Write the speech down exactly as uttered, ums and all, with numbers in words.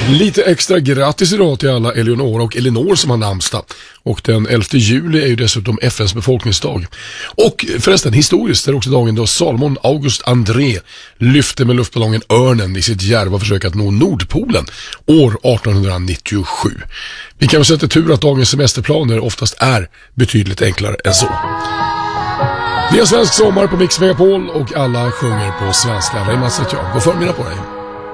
Lite extra grattis idag till alla Eleonora och Elinor som har namnsdag. Och den elfte juli är ju dessutom F N:s befolkningsdag. Och förresten, historiskt är det också dagen då Salomon August André lyfte med luftballongen Örnen i sitt djärva försök att nå Nordpolen år arton nittiosju. Vi kan väl sätta tur att dagens semesterplaner oftast är betydligt enklare än så. Det är en svensk sommar på Mix Megapol och alla sjunger på svenska. Lämnas att jag. God förmiddag på dig.